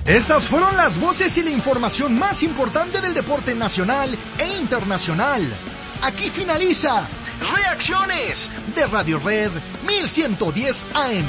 Estas fueron las voces y la información más importante del deporte nacional e internacional. Aquí finaliza Reacciones de Radio Red 1110 AM.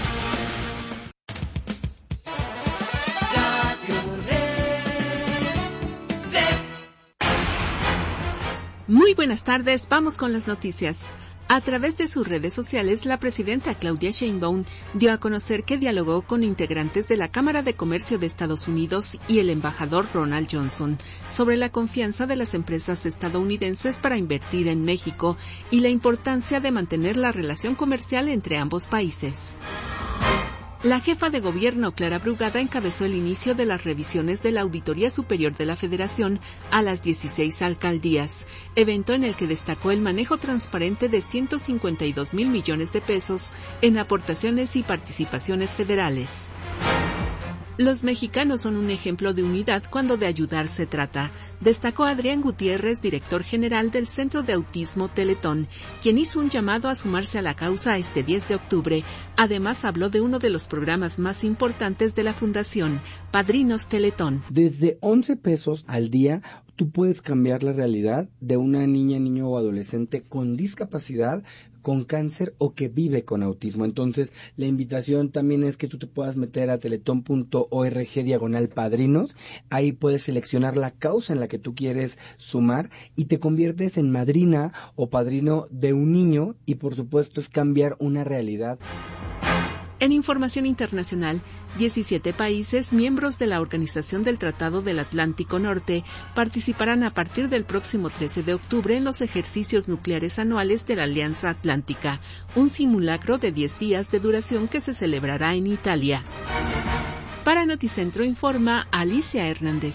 Muy buenas tardes, vamos con las noticias. A través de sus redes sociales, la presidenta Claudia Sheinbaum dio a conocer que dialogó con integrantes de la Cámara de Comercio de Estados Unidos y el embajador Ronald Johnson sobre la confianza de las empresas estadounidenses para invertir en México y la importancia de mantener la relación comercial entre ambos países. La jefa de gobierno, Clara Brugada, encabezó el inicio de las revisiones de la Auditoría Superior de la Federación a las 16 alcaldías, evento en el que destacó el manejo transparente de 152,000 millones de pesos en aportaciones y participaciones federales. Los mexicanos son un ejemplo de unidad cuando de ayudar se trata, destacó Adrián Gutiérrez, director general del Centro de Autismo Teletón, quien hizo un llamado a sumarse a la causa este 10 de octubre. Además, habló de uno de los programas más importantes de la Fundación, Padrinos Teletón. Desde 11 pesos al día, tú puedes cambiar la realidad de una niña, niño o adolescente con discapacidad, con cáncer o que vive con autismo. Entonces, la invitación también es que tú te puedas meter a teletón.org/padrinos. Ahí puedes seleccionar la causa en la que tú quieres sumar y te conviertes en madrina o padrino de un niño y, por supuesto, es cambiar una realidad. En información internacional, 17 países miembros de la Organización del Tratado del Atlántico Norte participarán a partir del próximo 13 de octubre en los ejercicios nucleares anuales de la Alianza Atlántica, un simulacro de 10 días de duración que se celebrará en Italia. Para Noticentro informa Alicia Hernández.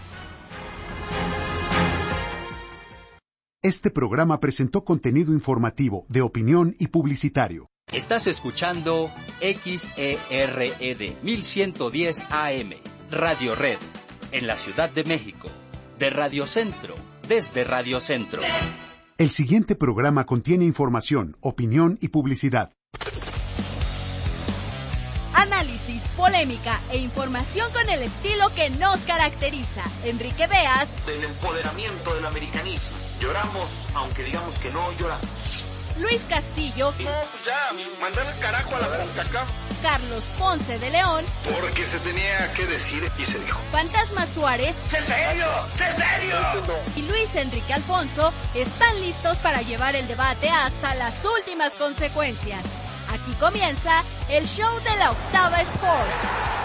Este programa presentó contenido informativo, de opinión y publicitario. Estás escuchando XERED 1110 AM, Radio Red, en la Ciudad de México, de Radio Centro, desde Radio Centro. El siguiente programa contiene información, opinión y publicidad. Análisis, polémica e información con el estilo que nos caracteriza. Enrique Beas. Del empoderamiento del americanismo. Lloramos, aunque digamos que no lloramos. Luis Castillo. No, pues ya, mandar el carajo a la CONCACAF. Carlos Ponce de León. Porque se tenía que decir y se dijo. Fantasma Suárez. ¡Sé serio! ¡Sé serio! Y Luis Enrique Alfonso están listos para llevar el debate hasta las últimas consecuencias. Aquí comienza el show de la Octava Sport.